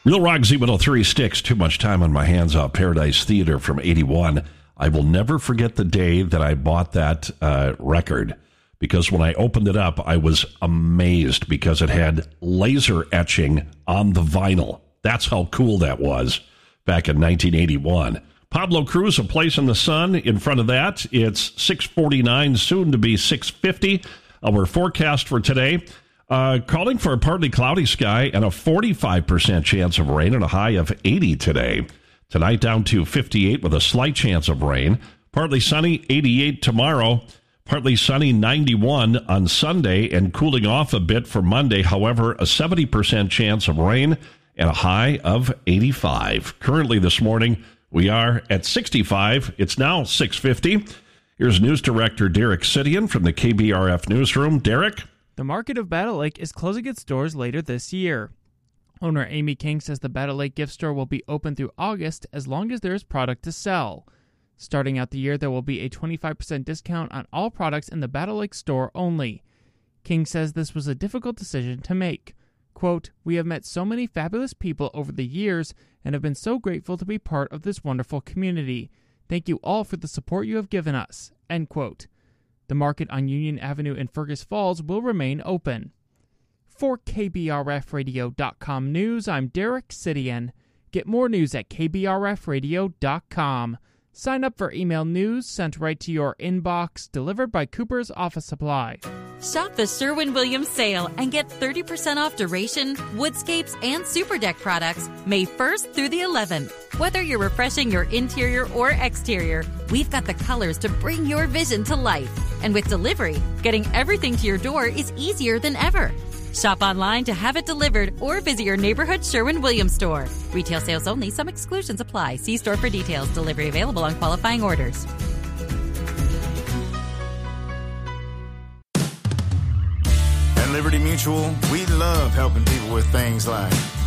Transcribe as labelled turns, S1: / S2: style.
S1: Real Rock Z103 Sticks, Too Much Time on My Hands off Paradise Theater from 81. I will never forget the day that I bought that record, because when I opened it up, I was amazed because it had laser etching on the vinyl. That's how cool that was back in 1981. Pablo Cruz, A Place in the Sun. In front of that, it's 6:49, soon to be 6:50. Our forecast for today, calling for a partly cloudy sky and a 45% chance of rain and a high of 80 today. Tonight down to 58 with a slight chance of rain. Partly sunny, 88 tomorrow. Partly sunny, 91 on Sunday, and cooling off a bit for Monday. However, a 70% chance of rain and a high of 85. Currently this morning, we are at 65. It's now 6:50. Here's News Director Derek Sidian from the KBRF Newsroom. Derek?
S2: The Market of Battle Lake is closing its doors later this year. Owner Amy King says the Battle Lake gift store will be open through August as long as there is product to sell. Starting out the year, there will be a 25% discount on all products in the Battle Lake store only. King says this was a difficult decision to make. Quote, "We have met so many fabulous people over the years and have been so grateful to be part of this wonderful community. Thank you all for the support you have given us." End quote. The market on Union Avenue in Fergus Falls will remain open. For KBRFradio.com News, I'm Derek Sidian. Get more news at KBRFradio.com. Sign up for email news sent right to your inbox, delivered by Cooper's Office Supply.
S3: Shop the Sherwin-Williams sale and get 30% off Duration, Woodscapes, and Super Deck products May 1st through the 11th. Whether you're refreshing your interior or exterior, we've got the colors to bring your vision to life. And with delivery, getting everything to your door is easier than ever. Shop online to have it delivered or visit your neighborhood Sherwin-Williams store. Retail sales only. Some exclusions apply. See store for details. Delivery available on qualifying orders.
S4: At Liberty Mutual, we love helping people with things like